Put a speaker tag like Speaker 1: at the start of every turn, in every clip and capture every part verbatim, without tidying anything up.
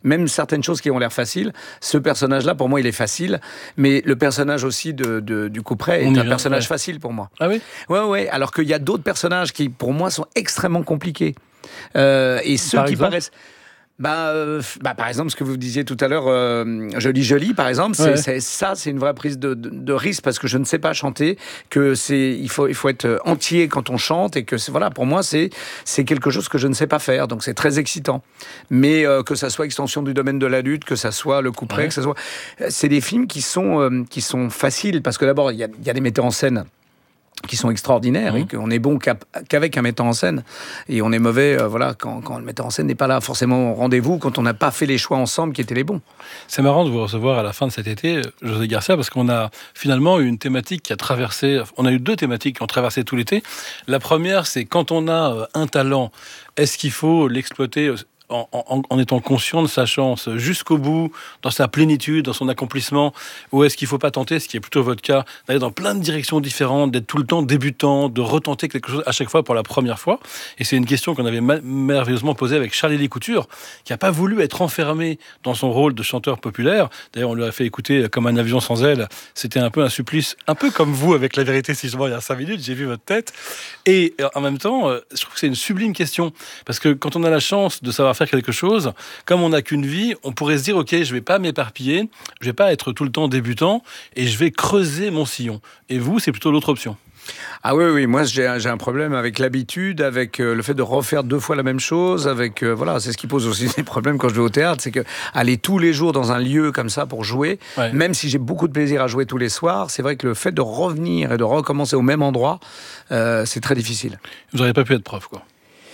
Speaker 1: même certaines choses qui ont l'air faciles, ce personnage-là, pour moi, il est facile. Mais le personnage aussi de, de, du couperet est un personnage ouais. facile pour moi.
Speaker 2: Ah oui ?
Speaker 1: Ouais, ouais. Alors qu'il y a d'autres personnages qui, pour moi, sont extrêmement compliqués. Euh, et ceux
Speaker 2: Par
Speaker 1: qui
Speaker 2: exemple
Speaker 1: paraissent... Bah, euh, bah, par exemple, ce que vous disiez tout à l'heure, euh, Joli Joli, par exemple, c'est,
Speaker 2: ouais.
Speaker 1: c'est, ça, c'est une vraie prise de, de, de risque parce que je ne sais pas chanter, que c'est, il faut, il faut être entier quand on chante et que c'est, voilà, pour moi, c'est, c'est quelque chose que je ne sais pas faire, donc c'est très excitant. Mais euh, que ça soit extension du domaine de la lutte, que ça soit le couperet, ouais. que ça soit, c'est des films qui sont, euh, qui sont faciles parce que d'abord, il y a, il y a des metteurs en scène qui sont extraordinaires, mmh. et qu'on est bon qu'avec un metteur en scène, et on est mauvais euh, voilà, quand, quand le metteur en scène n'est pas là forcément au rendez-vous, quand on n'a pas fait les choix ensemble qui étaient les bons.
Speaker 2: C'est marrant de vous recevoir à la fin de cet été, José Garcia, parce qu'on a finalement eu une thématique qui a traversé, on a eu deux thématiques qui ont traversé tout l'été. La première, c'est quand on a un talent, est-ce qu'il faut l'exploiter En, en, en étant conscient de sa chance jusqu'au bout, dans sa plénitude, dans son accomplissement, ou est-ce qu'il ne faut pas tenter, ce qui est plutôt votre cas, d'aller dans plein de directions différentes, d'être tout le temps débutant, de retenter quelque chose à chaque fois pour la première fois? Et c'est une question qu'on avait ma- merveilleusement posée avec Charlie Couture, qui n'a pas voulu être enfermé dans son rôle de chanteur populaire. D'ailleurs, on lui a fait écouter Comme un avion sans ailes. C'était un peu un supplice, un peu comme vous avec La Vérité si je mens il y a cinq minutes, j'ai vu votre tête. Et en même temps, je trouve que c'est une sublime question, parce que quand on a la chance de savoir faire quelque chose, comme on n'a qu'une vie, on pourrait se dire ok, je vais pas m'éparpiller, je vais pas être tout le temps débutant et je vais creuser mon sillon. Et vous, c'est plutôt l'autre option.
Speaker 1: Ah oui, oui, moi j'ai, j'ai un problème avec l'habitude, avec euh, le fait de refaire deux fois la même chose, avec euh, voilà, c'est ce qui pose aussi des problèmes quand je vais au théâtre, c'est que aller tous les jours dans un lieu comme ça pour jouer, ouais. même si j'ai beaucoup de plaisir à jouer tous les soirs, c'est vrai que le fait de revenir et de recommencer au même endroit, euh, c'est très difficile.
Speaker 2: Vous n'auriez pas pu être prof, quoi.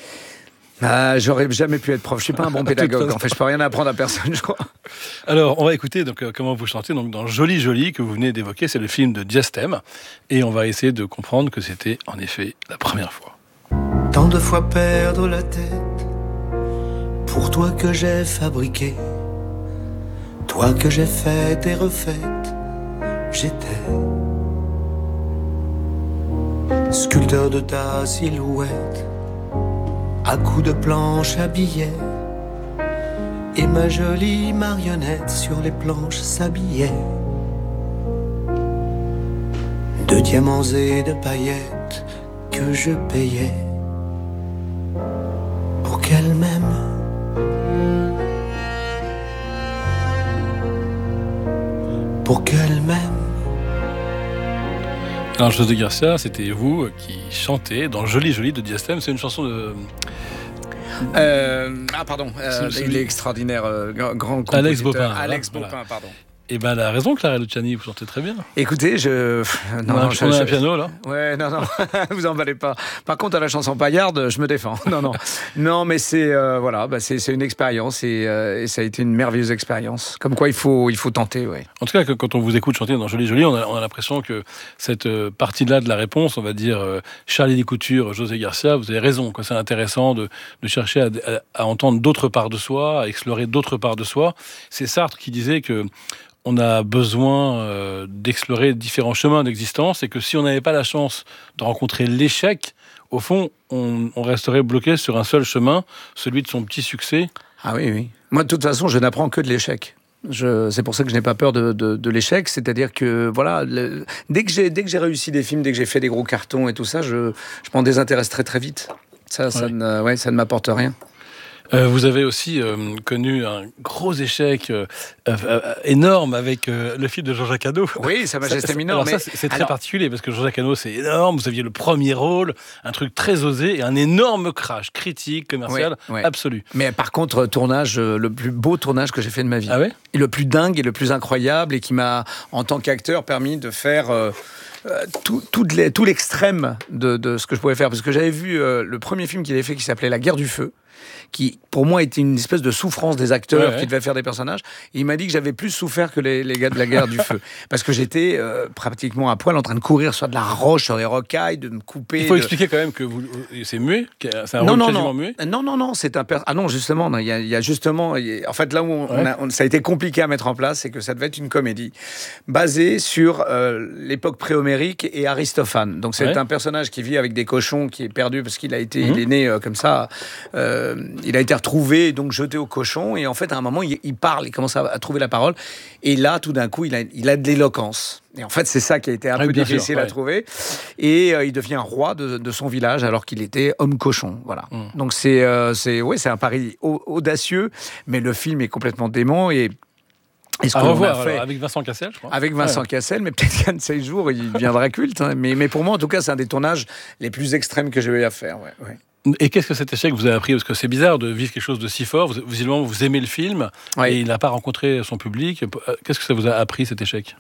Speaker 1: Ah, j'aurais jamais pu être prof. Je suis pas un bon pédagogue. En fait, je peux rien apprendre à personne, je crois.
Speaker 2: Alors, on va écouter donc euh, comment vous chantez donc dans Joli Joli que vous venez d'évoquer. C'est le film de Diestem, et on va essayer de comprendre que c'était en effet la première fois.
Speaker 3: Tant de fois perdre la tête pour toi que j'ai fabriqué, toi que j'ai faite et refaite, j'étais sculpteur de ta silhouette. À coups de planches à billets, et ma jolie marionnette sur les planches s'habillait de diamants et de paillettes que je payais pour qu'elle m'aime. Pour qu'elle m'aime.
Speaker 2: Alors, José Garcia, c'était vous qui chantez dans Joli Joli de Diestem. C'est une chanson de...
Speaker 1: Euh, ah, pardon. Euh, il est extraordinaire. Euh, grand compositeur.
Speaker 2: Alex Bopin.
Speaker 1: Alex Bopin,
Speaker 2: voilà.
Speaker 1: pardon.
Speaker 2: Eh ben, elle a raison, Clara Luciani, vous chantez très bien.
Speaker 1: Écoutez, je...
Speaker 2: Non, on a, je, on a je... un piano, là.
Speaker 1: Ouais, non, non, vous emballez pas. Par contre, à la chanson paillarde, je me défends. Non, non. Non, mais c'est, euh, voilà, bah, c'est, c'est une expérience et, euh, et ça a été une merveilleuse expérience. Comme quoi, il faut, il faut tenter, ouais.
Speaker 2: En tout cas, que, quand on vous écoute chanter dans Joli Joli, on a, on a l'impression que cette euh, partie-là de la réponse, on va dire euh, Charlie Couture, José Garcia, vous avez raison, quoi. C'est intéressant de, de chercher à, à, à entendre d'autres parts de soi, à explorer d'autres parts de soi. C'est Sartre qui disait que on a besoin euh, d'explorer différents chemins d'existence et que si on n'avait pas la chance de rencontrer l'échec, au fond, on, on resterait bloqué sur un seul chemin, celui de son petit succès.
Speaker 1: Ah oui, oui. Moi, de toute façon, je n'apprends que de l'échec. Je, c'est pour ça que je n'ai pas peur de, de, de l'échec, c'est-à-dire que voilà, le, dès que j'ai dès que j'ai réussi des films, dès que j'ai fait des gros cartons et tout ça, je, je m'en désintéresse très très vite. Ça, ouais. ça, ne, ouais, ça ne m'apporte rien.
Speaker 2: Euh, vous avez aussi euh, connu un gros échec euh, euh, énorme avec euh, le film de Jean-Jacques Hano.
Speaker 1: Oui, Sa Majesté Mineure.
Speaker 2: Alors mais... ça, c'est, c'est très alors... particulier parce que Jean-Jacques Hano, c'est énorme. Vous aviez le premier rôle, un truc très osé et un énorme crash critique, commercial, oui, oui. absolu.
Speaker 1: Mais par contre, tournage, le plus beau tournage que j'ai fait de ma vie.
Speaker 2: Ah ouais ?
Speaker 1: Et le plus dingue et le plus incroyable et qui m'a, en tant qu'acteur, permis de faire... Euh, Euh, tout, tout, les, tout l'extrême de, de ce que je pouvais faire. Parce que j'avais vu euh, le premier film qu'il avait fait qui s'appelait La Guerre du Feu, qui pour moi était une espèce de souffrance des acteurs ouais, ouais. qui devaient faire des personnages. Et il m'a dit que j'avais plus souffert que les, les gars de La Guerre du Feu. Parce que j'étais euh, pratiquement à poil en train de courir sur de la roche, sur des rocailles, de me couper.
Speaker 2: Il faut
Speaker 1: de...
Speaker 2: expliquer quand même que vous, c'est muet, c'est un
Speaker 1: non,
Speaker 2: rôle
Speaker 1: non,
Speaker 2: quasiment
Speaker 1: non.
Speaker 2: muet.
Speaker 1: Non, non, non, c'est un... Per... Ah non, justement, il y, a, il y a justement... Il y a... En fait, là où on, ouais. on a, on, ça a été compliqué à mettre en place, c'est que ça devait être une comédie basée sur euh, l'époque pré-homérique et Aristophane. Donc c'est ouais. un personnage qui vit avec des cochons, qui est perdu parce qu'il a été, mmh. il est né euh, comme ça, euh, il a été retrouvé, donc jeté au cochon. Et en fait, à un moment, il, il parle, il commence à, à trouver la parole. Et là, tout d'un coup, il a, il a de l'éloquence. Et en fait, c'est ça qui a été un
Speaker 2: oui,
Speaker 1: peu difficile
Speaker 2: sûr,
Speaker 1: à
Speaker 2: ouais.
Speaker 1: trouver. Et euh, il devient roi de, de son village alors qu'il était homme cochon. Voilà.
Speaker 2: Mm.
Speaker 1: Donc c'est, euh, c'est, ouais, c'est un pari au, audacieux, mais le film est complètement dément. Et Et ce
Speaker 2: à
Speaker 1: qu'on
Speaker 2: revoir,
Speaker 1: a fait
Speaker 2: alors, avec Vincent Cassel, je crois.
Speaker 1: avec Vincent
Speaker 2: Ouais.
Speaker 1: Cassel, mais peut-être qu'un de ces jours, il deviendra culte. Hein. Mais, mais pour moi, en tout cas, c'est un des tournages les plus extrêmes que j'ai eu à faire. Ouais, ouais.
Speaker 2: Et qu'est-ce que cet échec vous a appris? Parce que c'est bizarre de vivre quelque chose de si fort. Vous, visiblement, vous aimez le film,
Speaker 1: Ouais.
Speaker 2: et il n'a pas rencontré son public. Qu'est-ce que ça vous a appris, cet échec?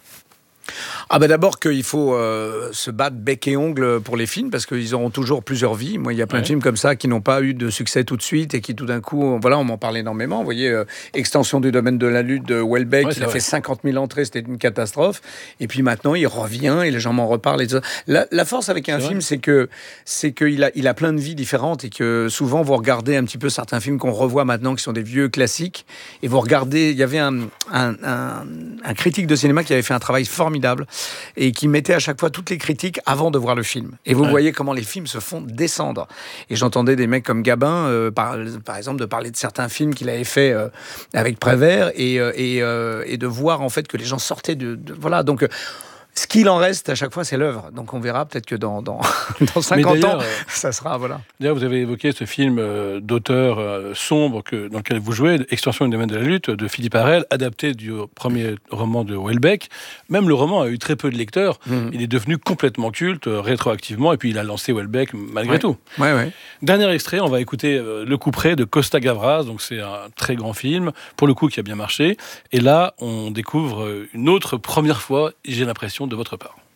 Speaker 1: Ah ben d'abord qu'il faut euh, se battre bec et ongle pour les films parce qu'ils auront toujours plusieurs vies. Moi, il y a plein
Speaker 2: Ouais.
Speaker 1: de films comme ça qui n'ont pas eu de succès tout de suite et qui tout d'un coup, voilà, on m'en parle énormément. Vous voyez, euh, Extension du domaine de la lutte de Houellebecq,
Speaker 2: Ouais,
Speaker 1: il
Speaker 2: c'est
Speaker 1: a
Speaker 2: vrai.
Speaker 1: fait cinquante mille entrées, c'était une catastrophe. Et puis maintenant, il revient et les gens m'en reparlent. Et tout ça. La, la force avec un
Speaker 2: C'est
Speaker 1: film,
Speaker 2: vrai.
Speaker 1: c'est que c'est qu'il a, il a plein de vies différentes et que souvent, vous regardez un petit peu certains films qu'on revoit maintenant, qui sont des vieux classiques, et vous regardez, il y avait un, un, un, un critique de cinéma qui avait fait un travail formidable et qui mettait à chaque fois toutes les critiques avant de voir le film. Et vous
Speaker 2: Ouais.
Speaker 1: voyez comment les films se font descendre. Et j'entendais des mecs comme Gabin, euh, par, par exemple, de parler de certains films qu'il avait fait euh, avec Prévert et, euh, et, euh, et de voir en fait que les gens sortaient de... de voilà, donc... Euh, ce qu'il en reste à chaque fois, c'est l'œuvre. Donc on verra peut-être que dans, dans, dans cinquante ans,
Speaker 2: d'ailleurs, euh,
Speaker 1: ça sera... Voilà.
Speaker 2: D'ailleurs, vous avez évoqué ce film euh, d'auteur euh, sombre que, dans lequel vous jouez, Extension du domaine de la lutte, de Philippe Harel, adapté du premier roman de Houellebecq. Même le roman a eu très peu de lecteurs.
Speaker 1: Mmh.
Speaker 2: Il est devenu complètement culte, euh, rétroactivement, et puis il a lancé Houellebecq malgré
Speaker 1: Ouais.
Speaker 2: tout.
Speaker 1: Ouais, ouais.
Speaker 2: Dernier extrait, on va écouter euh, Le Couperet de Costa Gavras. Donc c'est un très grand film, pour le coup, qui a bien marché. Et là, on découvre euh, une autre première fois, j'ai l'impression, de votre part.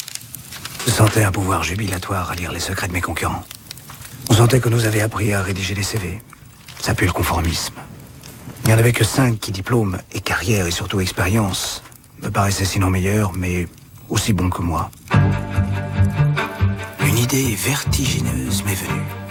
Speaker 4: Je sentais un pouvoir jubilatoire à lire les secrets de mes concurrents. On sentait que nous avait appris à rédiger des C V. Ça pue le conformisme. Il n'y en avait que cinq qui, diplôme et carrière et surtout expérience, me paraissaient sinon meilleurs, mais aussi bons que moi. Une idée vertigineuse m'est venue.